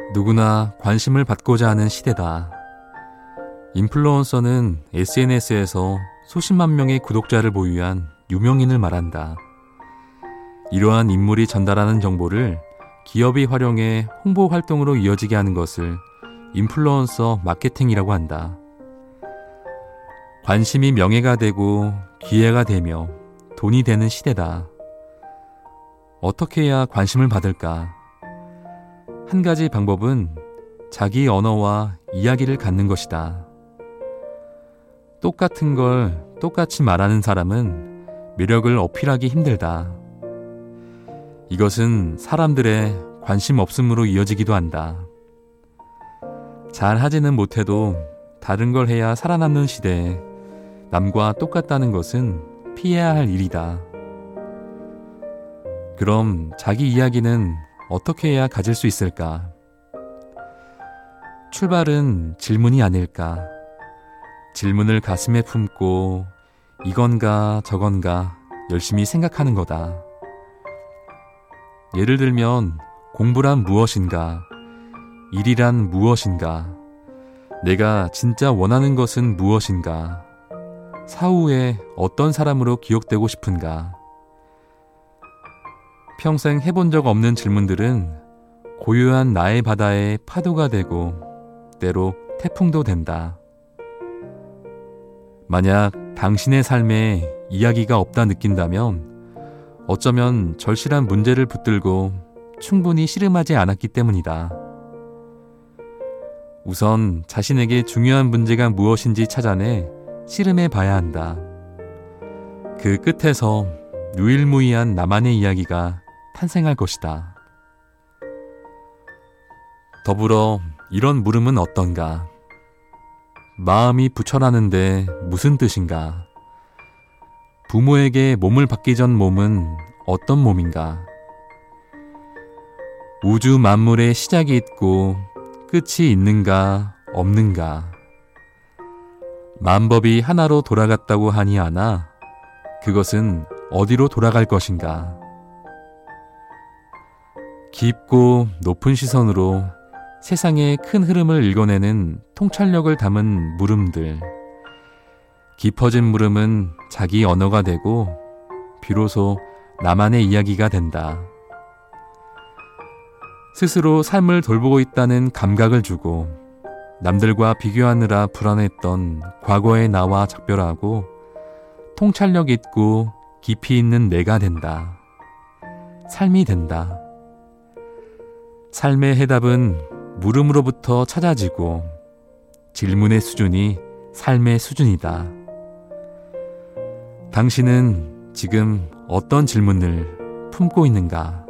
누구나 관심을 받고자 하는 시대다. 인플루언서는 SNS에서 수십만 명의 구독자를 보유한 유명인을 말한다. 이러한 인물이 전달하는 정보를 기업이 활용해 홍보 활동으로 이어지게 하는 것을 인플루언서 마케팅이라고 한다. 관심이 명예가 되고 기회가 되며 돈이 되는 시대다. 어떻게 해야 관심을 받을까? 한 가지 방법은 자기 언어와 이야기를 갖는 것이다. 똑같은 걸 똑같이 말하는 사람은 매력을 어필하기 힘들다. 이것은 사람들의 관심 없음으로 이어지기도 한다. 잘 하지는 못해도 다른 걸 해야 살아남는 시대에 남과 똑같다는 것은 피해야 할 일이다. 그럼 자기 이야기는 어떻게 해야 가질 수 있을까? 출발은 질문이 아닐까? 질문을 가슴에 품고 이건가 저건가 열심히 생각하는 거다. 예를 들면 공부란 무엇인가? 일이란 무엇인가? 내가 진짜 원하는 것은 무엇인가? 사후에 어떤 사람으로 기억되고 싶은가? 평생 해본 적 없는 질문들은 고요한 나의 바다에 파도가 되고 때로 태풍도 된다. 만약 당신의 삶에 이야기가 없다 느낀다면 어쩌면 절실한 문제를 붙들고 충분히 씨름하지 않았기 때문이다. 우선 자신에게 중요한 문제가 무엇인지 찾아내 씨름해 봐야 한다. 그 끝에서 유일무이한 나만의 이야기가 탄생할 것이다. 더불어 이런 물음은 어떤가? 마음이 부처라는데 무슨 뜻인가? 부모에게 몸을 받기 전 몸은 어떤 몸인가? 우주 만물의 시작이 있고 끝이 있는가 없는가? 만법이 하나로 돌아갔다고 하니 아나 그것은 어디로 돌아갈 것인가? 깊고 높은 시선으로 세상의 큰 흐름을 읽어내는 통찰력을 담은 물음들. 깊어진 물음은 자기 언어가 되고 비로소 나만의 이야기가 된다. 스스로 삶을 돌보고 있다는 감각을 주고 남들과 비교하느라 불안했던 과거의 나와 작별하고 통찰력 있고 깊이 있는 내가 된다. 삶이 된다. 삶의 해답은 물음으로부터 찾아지고 질문의 수준이 삶의 수준이다. 당신은 지금 어떤 질문을 품고 있는가?